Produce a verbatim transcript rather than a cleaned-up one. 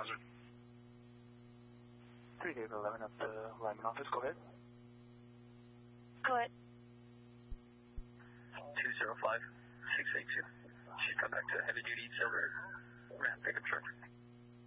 hazard. three David eleven at the Lyman office, go ahead. Go ahead. two zero five, six eight two. She's come back to heavy duty silver ramp pickup truck.